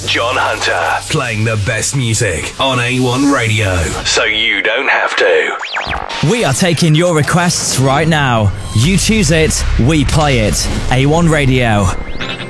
John Hunter, playing the best music on A1 Radio, so you don't have to. We are taking your requests right now. You choose it, we play it. A1 Radio.